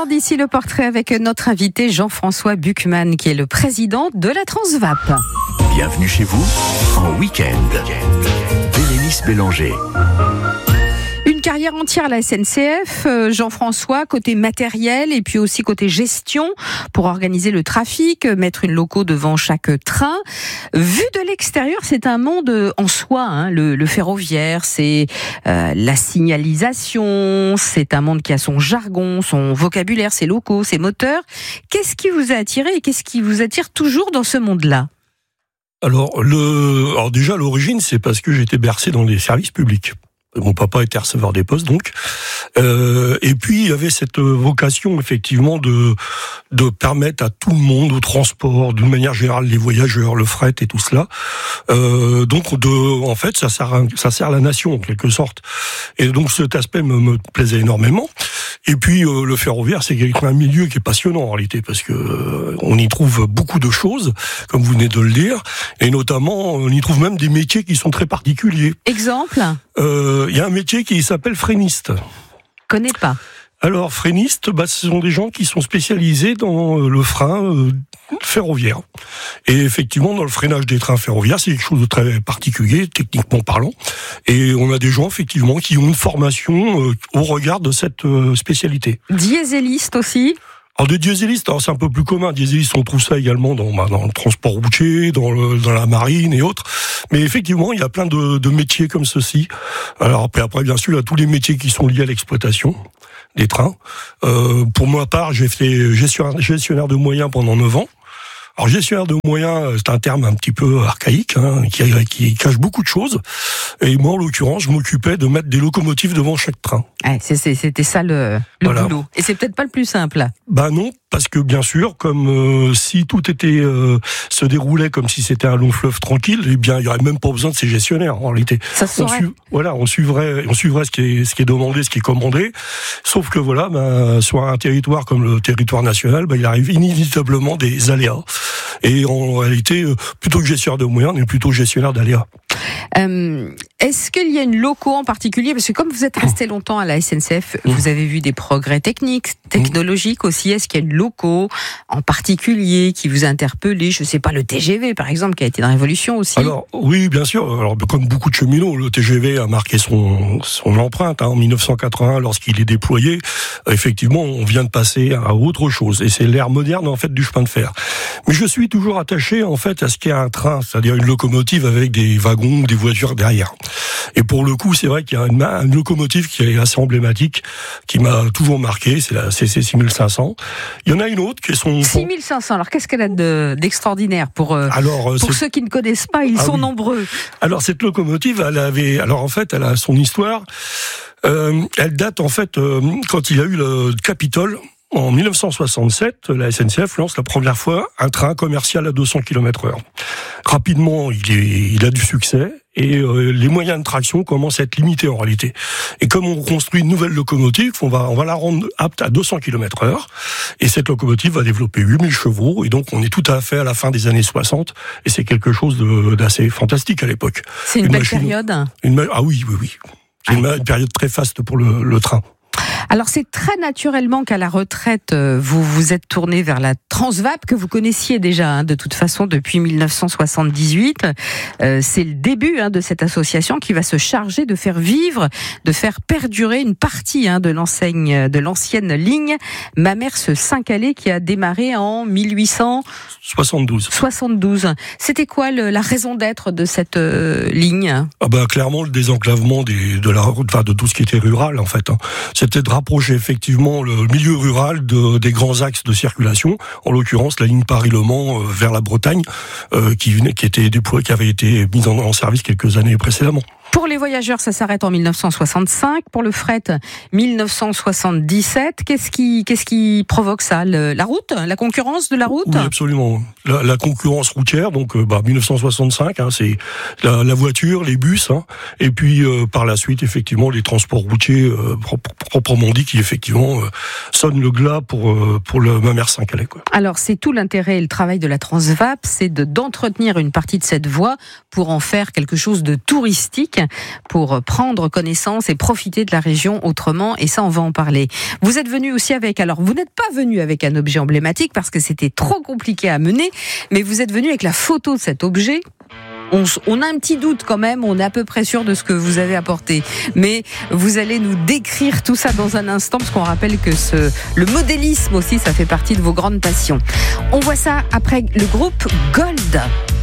aujourd'hui ici le portrait avec notre invité Jean-François Buchmann, qui est le président de la Transvap. Bienvenue chez vous en week-end. Bérénice Bélanger. Une carrière entière à la SNCF, Jean-François, côté matériel et puis aussi côté gestion pour organiser le trafic, mettre une loco devant chaque train. Vu de l'extérieur, c'est un monde en soi, hein, le ferroviaire, c'est la signalisation, c'est un monde qui a son jargon, son vocabulaire, ses locaux, ses moteurs. Qu'est-ce qui vous a attiré et qu'est-ce qui vous attire toujours dans ce monde-là ? Alors déjà, l'origine, c'est parce que j'étais bercé dans les services publics. Mon papa était receveur des postes, donc. Et puis, il y avait cette vocation, effectivement, de permettre à tout le monde, au transport, d'une manière générale, les voyageurs, le fret et tout cela. En fait, ça sert la nation, en quelque sorte. Et donc, cet aspect me plaisait énormément. Et puis, le ferroviaire, c'est un milieu qui est passionnant, en réalité, parce que on y trouve beaucoup de choses, comme vous venez de le dire. Et notamment, on y trouve même des métiers qui sont très particuliers. Exemple ? Il y a un métier qui s'appelle freiniste. Connais pas. Alors, freiniste, ce sont des gens qui sont spécialisés dans le frein ferroviaire. Et effectivement, dans le freinage des trains ferroviaires, c'est quelque chose de très particulier, techniquement parlant. Et on a des gens, effectivement, qui ont une formation au regard de cette spécialité. Dieseliste aussi ? Alors, des dieselistes, c'est un peu plus commun. Dieselistes, on trouve ça également dans le transport routier, dans la marine et autres. Mais effectivement, il y a plein de métiers comme ceci. Alors après, bien sûr, il y a tous les métiers qui sont liés à l'exploitation des trains. Pour ma part, j'ai fait gestionnaire de moyens pendant 9 ans. Alors, gestionnaire de moyens, c'est un terme un petit peu archaïque, hein, qui cache beaucoup de choses. Et moi, en l'occurrence, je m'occupais de mettre des locomotives devant chaque train. Ouais, c'était ça le voilà. boulot. Et c'est peut-être pas le plus simple. Non, parce que bien sûr, comme si tout se déroulait comme si c'était un long fleuve tranquille, eh bien, il y aurait même pas besoin de ces gestionnaires, en réalité. Ça se saurait. On suivrait ce qui est demandé, ce qui est commandé. Sauf que sur un territoire comme le territoire national, il arrive inévitablement des aléas. Et en réalité, plutôt que gestionnaire de moyens, on est plutôt gestionnaire d'aléas. Est-ce qu'il y a une loco en particulier ? Parce que comme vous êtes resté longtemps à la SNCF, vous avez vu des progrès technologiques aussi. Est-ce qu'il y a une loco en particulier qui vous a interpellé ? Je ne sais pas, le TGV par exemple, qui a été une révolution aussi. Alors oui, bien sûr. Alors comme beaucoup de cheminots, le TGV a marqué son empreinte en 1981 lorsqu'il est déployé. Effectivement, on vient de passer à autre chose. Et c'est l'ère moderne en fait du chemin de fer. Mais je suis toujours attaché en fait à ce qu'est un train, c'est-à-dire une locomotive avec des wagons ou des voitures derrière. Et pour le coup, c'est vrai qu'il y a une locomotive qui est assez emblématique, qui m'a toujours marqué, c'est la CC 6500. Il y en a une autre qui est son... 6500, alors qu'est-ce qu'elle a d'extraordinaire pour ceux qui ne connaissent pas, ils sont nombreux. Alors cette locomotive, elle a son histoire. Elle date en fait quand il y a eu le Capitole. En 1967, la SNCF lance la première fois un train commercial à 200 km/h. Rapidement, il a du succès et les moyens de traction commencent à être limités en réalité. Et comme on construit une nouvelle locomotive, on va la rendre apte à 200 km/h. Et cette locomotive va développer 8000 chevaux. Et donc, on est tout à fait à la fin des années 60. Et c'est quelque chose d'assez fantastique à l'époque. C'est une belle période. Ah oui. C'est une période très faste pour le train. Alors c'est très naturellement qu'à la retraite, vous vous êtes tourné vers la Transvap, que vous connaissiez déjà de toute façon depuis 1978. C'est le début de cette association qui va se charger de faire vivre, de faire perdurer une partie de l'ancienne ligne Mamers-Saint-Calais qui a démarré en 1872. C'était quoi la raison d'être de cette ligne ? Clairement le désenclavement de tout ce qui était rural en fait. C'était de rapprocher effectivement le milieu rural des grands axes de circulation, en l'occurrence la ligne Paris-Le Mans vers la Bretagne, qui avait été mise en service quelques années précédemment. Pour les voyageurs, ça s'arrête en 1965. Pour le fret, 1977. Qu'est-ce qui provoque ça ? La route ? La concurrence de la route ? Oui, absolument. La concurrence routière, donc 1965, c'est la voiture, les bus, et puis par la suite, effectivement, les transports routiers proprement dit, qui effectivement sonnent le glas pour le Mamers-Saint-Calais. Alors, c'est tout l'intérêt et le travail de la Transvap, c'est d'entretenir une partie de cette voie pour en faire quelque chose de touristique. pour prendre connaissance et profiter de la région autrement. Et ça, on va en parler. Vous êtes venu aussi avec, alors vous n'êtes pas venu avec un objet emblématique parce que c'était trop compliqué à mener, mais vous êtes venu avec la photo de cet objet. On a un petit doute quand même, on est à peu près sûr de ce que vous avez apporté. Mais vous allez nous décrire tout ça dans un instant, parce qu'on rappelle que le modélisme aussi, ça fait partie de vos grandes passions. On voit ça après le groupe Gold.